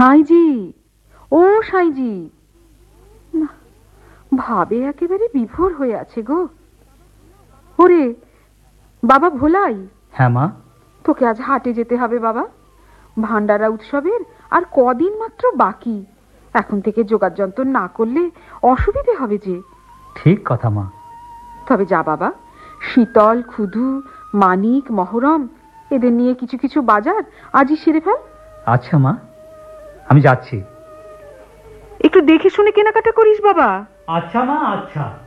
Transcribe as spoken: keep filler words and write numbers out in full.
সাইজি, ও সাইজি, না, ভাবে একেবারে বিভোর হয়ে আছে গো। ওরে বাবা ভোলাই। হ্যাঁ মা। তোকে আজ হাটে যেতে হবে বাবা। ভান্ডারা উৎসবের আর কদিন মাত্র বাকি। এখন থেকে জোগাড় যন্ত্র না করলে অসুবিধে হবে যে। ঠিক কথা মা। তবে যা বাবা, শীতল, খুদু, মানিক, মহরম এদের নিয়ে কিছু কিছু বাজার আজই সেরে ফেল। আচ্ছা মা, আমি যাচ্ছি। একটু দেখে শুনে কেনাকাটা করিস বাবা। আচ্ছা মা, আচ্ছা।